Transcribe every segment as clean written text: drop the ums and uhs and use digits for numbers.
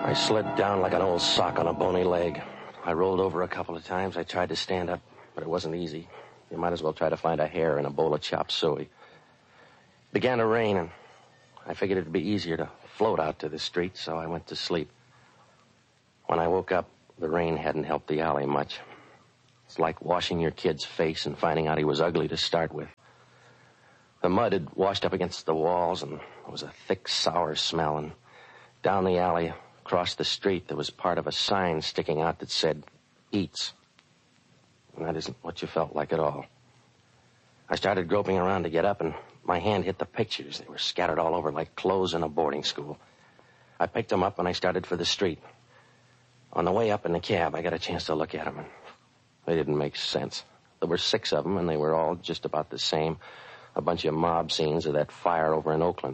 I slid down like an old sock on a bony leg. I rolled over a couple of times. I tried to stand up, but it wasn't easy. You might as well try to find a hair in a bowl of chop suey. It began to rain, and I figured it'd be easier to float out to the street, so I went to sleep. When I woke up, the rain hadn't helped the alley much. It's like washing your kid's face and finding out he was ugly to start with. The mud had washed up against the walls, and there was a thick, sour smell, and down the alley, across the street, there was part of a sign sticking out that said, Eats. And that isn't what you felt like at all. I started groping around to get up, and my hand hit the pictures. They were scattered all over like clothes in a boarding school. I picked them up, and I started for the street. On the way up in the cab, I got a chance to look at them, and they didn't make sense. There were 6 of them, and they were all just about the same. A bunch of mob scenes of that fire over in Oakland.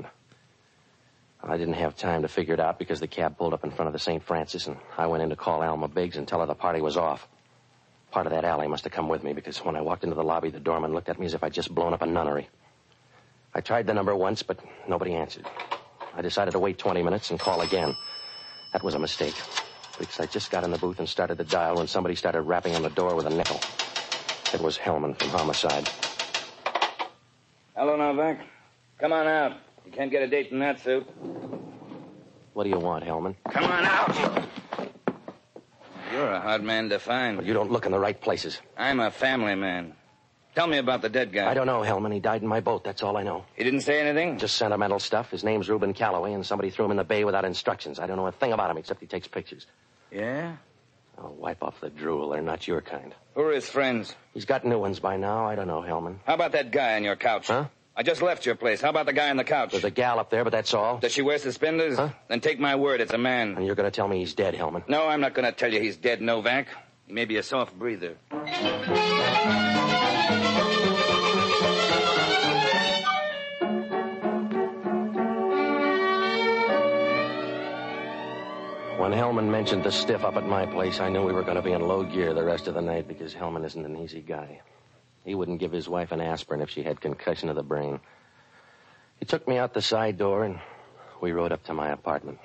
I didn't have time to figure it out because the cab pulled up in front of the St. Francis, and I went in to call Alma Biggs and tell her the party was off. Part of that alley must have come with me because when I walked into the lobby, the doorman looked at me as if I'd just blown up a nunnery. I tried the number once, but nobody answered. I decided to wait 20 minutes and call again. That was a mistake because I just got in the booth and started to dial when somebody started rapping on the door with a nickel. It was Hellman from Homicide. Hello, Novak. Come on out. You can't get a date in that suit. What do you want, Hellman? Come on out. You're a hard man to find. Well, you don't look in the right places. I'm a family man. Tell me about the dead guy. I don't know, Hellman. He died in my boat. That's all I know. He didn't say anything? Just sentimental stuff. His name's Reuben Calloway, and somebody threw him in the bay without instructions. I don't know a thing about him except he takes pictures. Yeah? Oh, wipe off the drool. They're not your kind. Who are his friends? He's got new ones by now. I don't know, Hellman. How about that guy on your couch? Huh? I just left your place. How about the guy on the couch? There's a gal up there, but that's all. Does she wear suspenders? Huh? Then take my word, it's a man. And you're going to tell me he's dead, Hellman? No, I'm not going to tell you he's dead, Novak. He may be a soft breather. When Hellman mentioned the stiff up at my place, I knew we were going to be in low gear the rest of the night because Hellman isn't an easy guy. He wouldn't give his wife an aspirin if she had concussion of the brain. He took me out the side door, and we rode up to my apartment.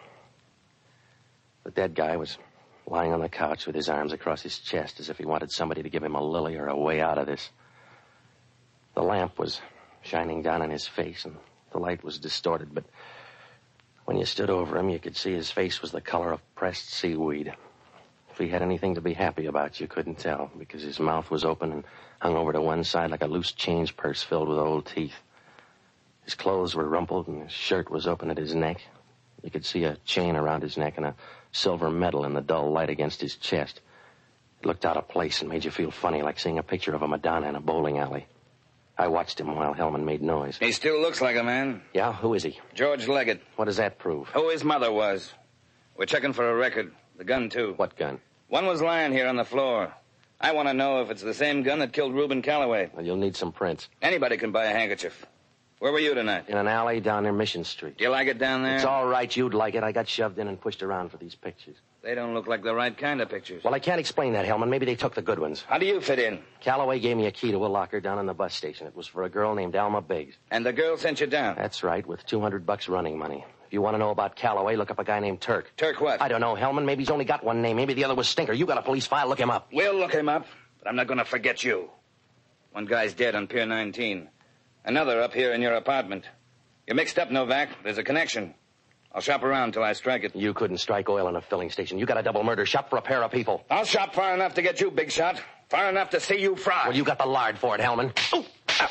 The dead guy was lying on the couch with his arms across his chest as if he wanted somebody to give him a lily or a way out of this. The lamp was shining down on his face, and the light was distorted, but when you stood over him, you could see his face was the color of pressed seaweed. If he had anything to be happy about, you couldn't tell, because his mouth was open and hung over to one side like a loose change purse filled with old teeth. His clothes were rumpled, and his shirt was open at his neck. You could see a chain around his neck and a silver medal in the dull light against his chest. It looked out of place and made you feel funny, like seeing a picture of a Madonna in a bowling alley. I watched him while Hellman made noise. He still looks like a man. Yeah? Who is he? George Leggett. What does that prove? Who his mother was. We're checking for a record. The gun, too. What gun? One was lying here on the floor. I want to know if it's the same gun that killed Reuben Calloway. Well, you'll need some prints. Anybody can buy a handkerchief. Where were you tonight? In an alley down near Mission Street. Do you like it down there? It's all right. You'd like it. I got shoved in and pushed around for these pictures. They don't look like the right kind of pictures. Well, I can't explain that, Hellman. Maybe they took the good ones. How do you fit in? Calloway gave me a key to a locker down in the bus station. It was for a girl named Alma Biggs. And the girl sent you down? That's right, with $200 running money. If you want to know about Calloway, look up a guy named Turk. Turk what? I don't know, Hellman. Maybe he's only got one name. Maybe the other was Stinker. You got a police file. Look him up. We'll look him up, but I'm not going to forget you. One guy's dead on Pier 19. Another up here in your apartment. You're mixed up, Novak. There's a connection. I'll shop around till I strike it. You couldn't strike oil in a filling station. You got a double murder. Shop for a pair of people. I'll shop far enough to get you, big shot. Far enough to see you fry. Well, you got the lard for it, Hellman. Ooh.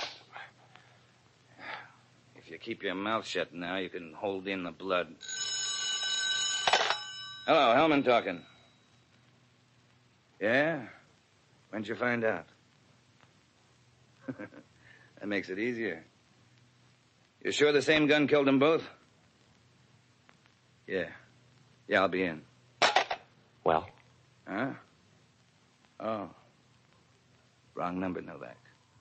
If you keep your mouth shut now, you can hold in the blood. Hello, Hellman talking. Yeah? When'd you find out? That makes it easier. You sure the same gun killed them both? Yeah. Yeah, I'll be in. Well? Huh? Oh. Wrong number, Novak.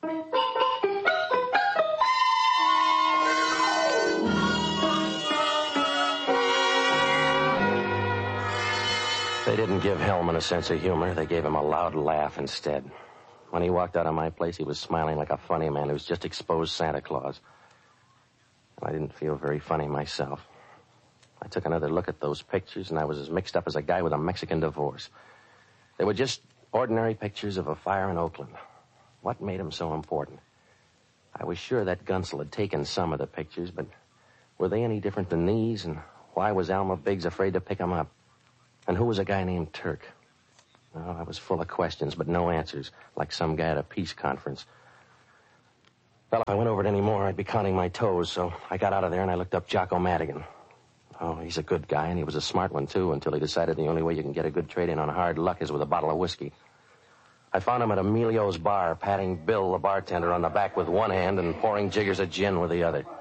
They didn't give Hellman a sense of humor. They gave him a loud laugh instead. When he walked out of my place, he was smiling like a funny man who's just exposed Santa Claus. I didn't feel very funny myself. I took another look at those pictures, and I was as mixed up as a guy with a Mexican divorce. They were just ordinary pictures of a fire in Oakland. What made them so important? I was sure that Gunsel had taken some of the pictures, but were they any different than these? And why was Alma Biggs afraid to pick them up? And who was a guy named Turk? Oh, I was full of questions, but no answers, like some guy at a peace conference. Well, if I went over it any more, I'd be counting my toes, so I got out of there and I looked up Jocko Madigan. Oh, he's a good guy, and he was a smart one, too, until he decided the only way you can get a good trade-in on hard luck is with a bottle of whiskey. I found him at Emilio's bar, patting Bill, the bartender, on the back with one hand and pouring jiggers of gin with the other.